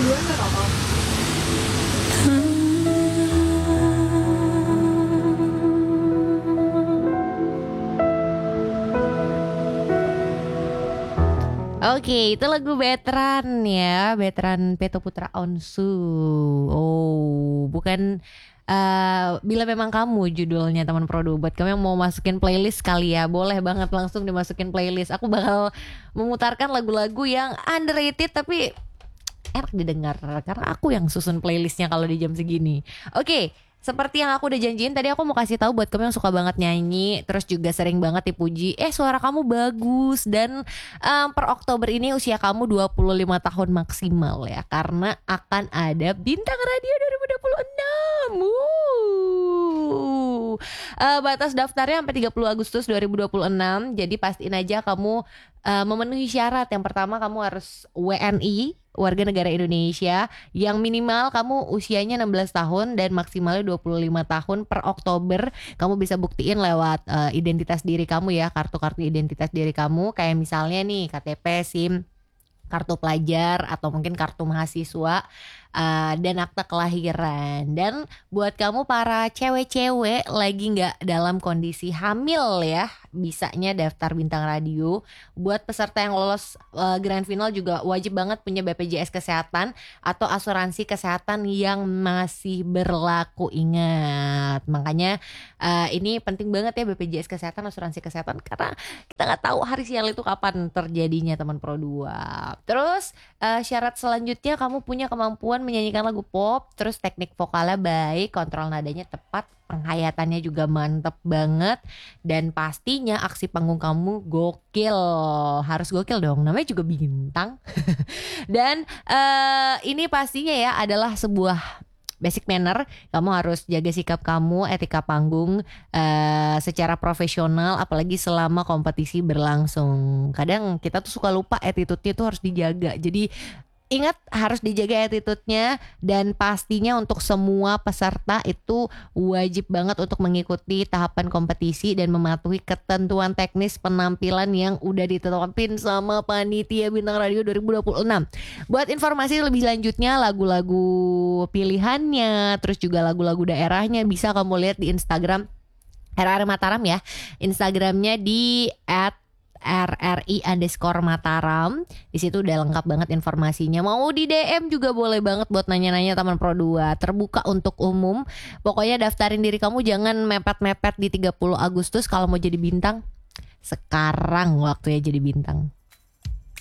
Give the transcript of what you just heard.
duluan gak apa-apa. Oke, itu lagu Veteran ya, Veteran Peto Putra Onsu. Oh, bukan Bila Memang Kamu judulnya teman Produ. Buat kamu yang mau masukin playlist kali ya, boleh banget langsung dimasukin playlist. Aku bakal memutarkan lagu-lagu yang underrated tapi enak didengar karena aku yang susun playlistnya kalau di jam segini. Oke. Seperti yang aku udah janjiin tadi, aku mau kasih tahu buat kamu yang suka banget nyanyi, terus juga sering banget dipuji, suara kamu bagus. Dan per Oktober ini usia kamu 25 tahun maksimal ya, karena akan ada Bintang Radio 2026. Batas daftarnya sampai 30 Agustus 2026. Jadi pastiin aja kamu memenuhi syarat. Yang pertama, kamu harus WNI, warga negara Indonesia, yang minimal kamu usianya 16 tahun dan maksimalnya 25 tahun. Per Oktober kamu bisa buktiin lewat identitas diri kamu ya, kartu-kartu identitas diri kamu, kayak misalnya nih KTP, SIM, kartu pelajar, atau mungkin kartu mahasiswa, dan akta kelahiran. Dan buat kamu para cewek-cewek lagi nggak dalam kondisi hamil ya, bisanya daftar Bintang Radio. Buat peserta yang lolos grand final juga wajib banget punya BPJS Kesehatan atau asuransi kesehatan yang masih berlaku. Ingat, makanya ini penting banget ya, BPJS Kesehatan, asuransi kesehatan, karena kita nggak tahu hari sial itu kapan terjadinya teman Pro 2. Terus syarat selanjutnya, kamu punya kemampuan menyanyikan lagu pop, terus teknik vokalnya baik, kontrol nadanya tepat, penghayatannya juga mantep banget, dan pastinya aksi panggung kamu gokil. Harus gokil dong, namanya juga bintang. Dan ini pastinya ya adalah sebuah basic manner. Kamu harus jaga sikap kamu, etika panggung secara profesional, apalagi selama kompetisi berlangsung. Kadang kita tuh suka lupa attitude-nya tuh harus dijaga. Jadi ingat, harus dijaga attitude-nya. Dan pastinya untuk semua peserta itu wajib banget untuk mengikuti tahapan kompetisi dan mematuhi ketentuan teknis penampilan yang udah ditetapin sama panitia Bintang Radio 2026. Buat informasi lebih lanjutnya, lagu-lagu pilihannya, terus juga lagu-lagu daerahnya, bisa kamu lihat di Instagram RRI Mataram ya. Instagramnya di @RRI_Mataram. Di situ udah lengkap banget informasinya. Mau di DM juga boleh banget buat nanya-nanya teman Pro 2. Terbuka untuk umum. Pokoknya daftarin diri kamu, jangan mepet-mepet di 30 Agustus kalau mau jadi bintang. Sekarang waktunya jadi bintang.